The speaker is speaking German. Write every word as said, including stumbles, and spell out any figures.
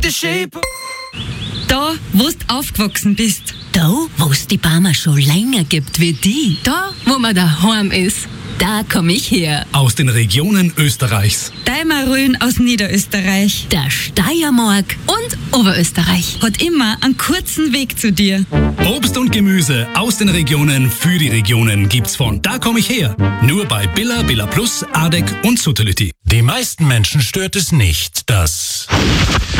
the shape. Da, wo du aufgewachsen bist. Da, wo es die Barmer schon länger gibt wie die. Da, wo man daheim ist. Da komm ich her. Aus den Regionen Österreichs. Deimarön aus Niederösterreich. Der Steiermark. Und Oberösterreich. Hat immer einen kurzen Weg zu dir. Obst und Gemüse aus den Regionen für die Regionen gibt's von Da komm ich her. Nur bei Billa, Billa Plus, Adek und Suttelütti. Die meisten Menschen stört es nicht, dass